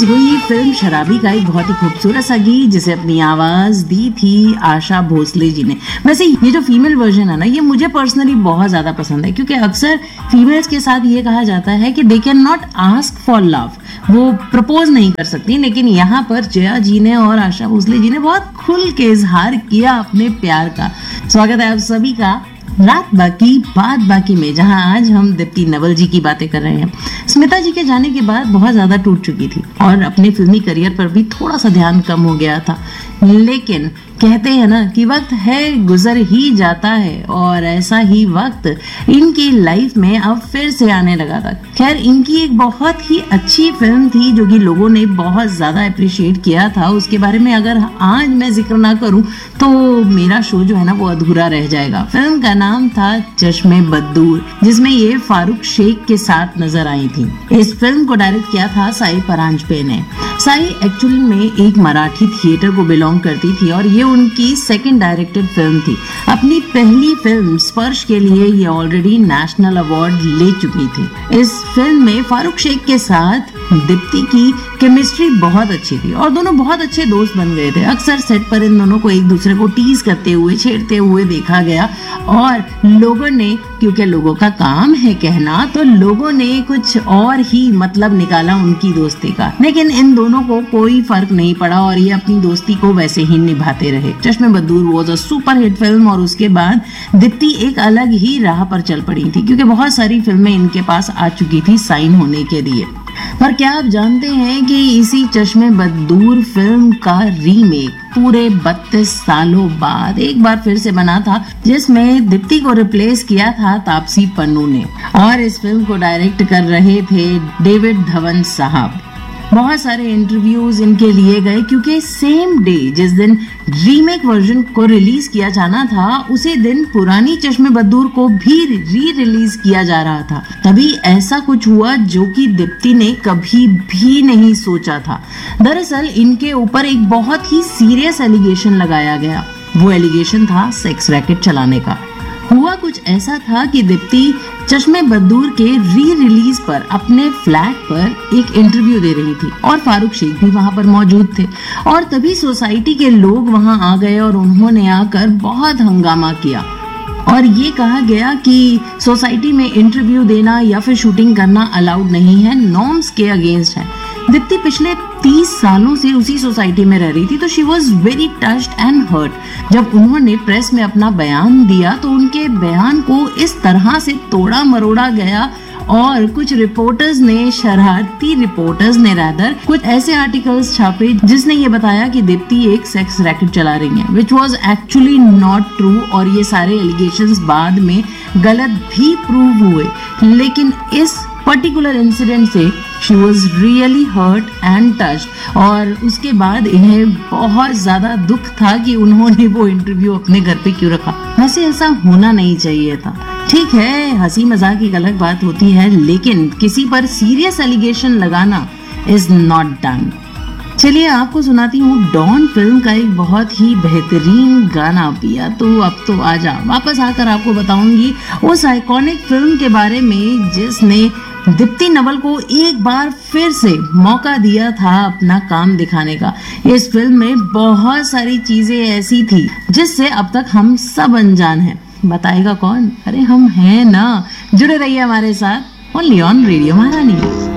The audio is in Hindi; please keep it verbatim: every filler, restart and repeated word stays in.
रिलीज हुई फिल्म शराबी का एक बहुत ही खूबसूरत सा गीत जिसे अपनी आवाज दी थी आशा भोसले जी ने। वैसे ये जो फीमेल वर्जन है ना, ये मुझे पर्सनली बहुत ज्यादा पसंद है, क्योंकि अक्सर फीमेल्स के साथ ये कहा जाता है कि they can not ask for love, वो प्रपोज नहीं कर सकती, लेकिन यहाँ पर जया जी ने और आशा भोसले जी ने बहुत खुल के इजहार किया अपने प्यार का। स्वागत है आप सभी का रात बाकी बात बाकी में, जहां आज हम दीप्ति नवल जी की बातें कर रहे हैं। स्मिता जी के जाने के बाद बहुत ज्यादा टूट चुकी थी और अपने फिल्मी करियर पर भी थोड़ा सा ध्यान कम हो गया था, लेकिन कहते हैं ना कि वक्त है गुजर ही जाता है, और ऐसा ही वक्त इनकी लाइफ में अब फिर से आने लगा था। खैर, इनकी एक बहुत ही अच्छी फिल्म थी जो कि लोगों ने बहुत ज्यादा अप्रिशिएट किया था। उसके बारे में अगर आज मैं जिक्र ना करूं तो मेरा शो जो है ना वो अधूरा रह जाएगा। फिल्म का नाम था चश्मे बद्दूर, जिसमें ये फारूक शेख के साथ नजर आई थी। इस फिल्म को डायरेक्ट किया था साई परांजपे ने। साई एक्चुअली में एक मराठी थिएटर को बिलोंग करती थी और ये उनकी सेकंड डायरेक्टेड फिल्म थी। अपनी पहली फिल्म स्पर्श के लिए ये ऑलरेडी नेशनल अवार्ड ले चुकी थी। इस फिल्म में फारूक शेख के साथ दीप्ति की केमिस्ट्री बहुत अच्छी थी और दोनों बहुत अच्छे दोस्त बन गए थे। अक्सर सेट पर इन दोनों को एक दूसरे को टीज करते हुए, छेड़ते हुए देखा गया और लोगों ने, क्योंकि लोगों का काम है कहना, तो लोगों ने कुछ और ही मतलब निकाला उनकी दोस्ती का। लेकिन इन दोनों को कोई फर्क नहीं पड़ा और ये अपनी दोस्ती को वैसे ही निभाते रहे। चश्मे बद्दूर was a super hit film और उसके बाद दीप्ति एक अलग ही राह पर चल पड़ी थी, क्योंकि बहुत सारी फिल्में इनके पास आ चुकी थी साइन होने के लिए। पर क्या आप जानते हैं कि इसी चश्मे बद्दूर फिल्म का रीमेक पूरे बत्तीस सालों बाद एक बार फिर से बना था, जिसमें दीप्ति को रिप्लेस किया था तापसी पन्नू ने, और इस फिल्म को डायरेक्ट कर रहे थे डेविड धवन साहब। बहुत सारे इंटरव्यूज इनके लिए गए, क्योंकि सेम डे जिस दिन रीमेक वर्जन को रिलीज किया जाना था, उसी दिन पुरानी चश्मे बद्दूर को भी री रिलीज किया जा रहा था। तभी ऐसा कुछ हुआ जो कि दीप्ति ने कभी भी नहीं सोचा था। दरअसल इनके ऊपर एक बहुत ही सीरियस एलिगेशन लगाया गया। वो एलिगेशन था सेक्स रैकेट चलाने का। हुआ कुछ ऐसा था कि दीप्ति चश्मे बद्दूर के री रिलीज पर अपने फ्लैट पर एक इंटरव्यू दे रही थी और फारूक शेख भी वहां पर मौजूद थे, और तभी सोसाइटी के लोग वहां आ गए और उन्होंने आकर बहुत हंगामा किया और ये कहा गया कि सोसाइटी में इंटरव्यू देना या फिर शूटिंग करना अलाउड नहीं है, नॉर्म्स के अगेंस्ट है। दीप्ति पिछले तीस सालों से उसी सोसाइटी में रह रही थी, तो she was very touched and hurt. जब उन्होंने प्रेस में अपना बयान दिया तो उनके बयान को इस तरह से तोड़ा मरोड़ा गया और कुछ रिपोर्टर्स ने, शरारती रिपोर्टर्स ने रादर, कुछ ऐसे आर्टिकल्स छापे जिसने ये बताया कि दीप्ति एक सेक्स रैकेट चला रही है, which was actually not true, और ये सारे एलिगेशंस बाद में गलत भी प्रूव हुए। लेकिन इस पर्टिकुलर इंसिडेंट से she was really hurt and touched, और उसके बाद इन्हें बहुत ज्यादा दुख था कि उन्होंने वो इंटरव्यू अपने घर पे क्यों रखा। वैसे ऐसा होना नहीं चाहिए था। ठीक है, हंसी मजाक एक अलग बात होती है, लेकिन किसी पर सीरियस एलिगेशन लगाना इज नॉट डन। चलिए आपको सुनाती हूँ डॉन फिल्म का एक बहुत ही बेहतरीन गाना। पिया तो अब तो आजा। वापस आकर आपको बताऊंगी उस आइकॉनिक फिल्म के बारे में जिसने दीप्ति नवल को एक बार फिर से मौका दिया था अपना काम दिखाने का। इस फिल्म में बहुत सारी चीजें ऐसी थी जिससे अब तक हम सब अनजान हैं। बताएगा कौन? अरे हम हैं ना। जुड़े रहिए हमारे साथ ओनली ऑन रेडियो महारानी।